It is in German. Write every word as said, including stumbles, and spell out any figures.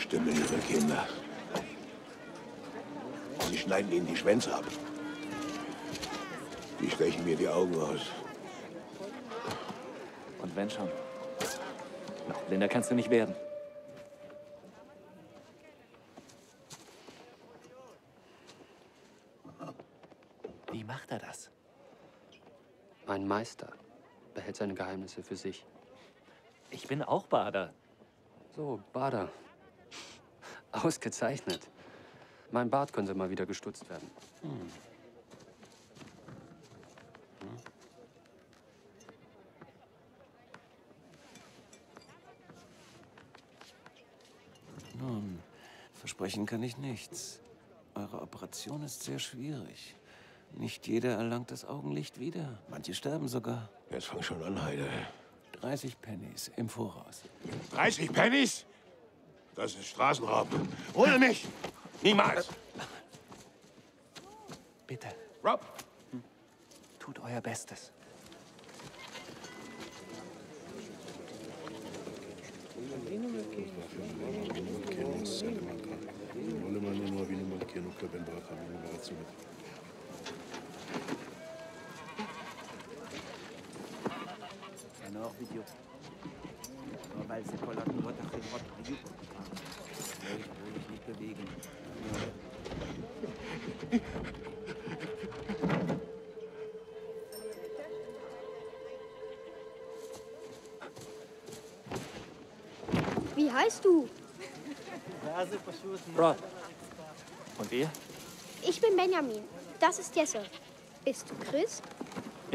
verstümmeln ihre Kinder. Sie schneiden ihnen die Schwänze ab. Die stechen mir die Augen aus. Und wenn schon. Noch blinder kannst du nicht werden. Wie macht er das? Ein Meister behält seine Geheimnisse für sich. Ich bin auch Bader. So, Bader. Ausgezeichnet. Mein Bart könnte mal wieder gestutzt werden. Hm. Hm. Nun, versprechen kann ich nichts. Eure Operation ist sehr schwierig. Nicht jeder erlangt das Augenlicht wieder. Manche sterben sogar. Jetzt fang schon an, Heide. dreißig Pennies im Voraus. dreißig Pennies? Das ist Straßenraub. Ohne mich! Niemals! Bitte. Rob! Hm. Tut euer Bestes. Video. Nur weil sie Polacken ruhig, ruhig nicht bewegen. Wie heißt du? Rob. Und ihr? Ich bin Benjamin. Das ist Jesse. Bist du Christ?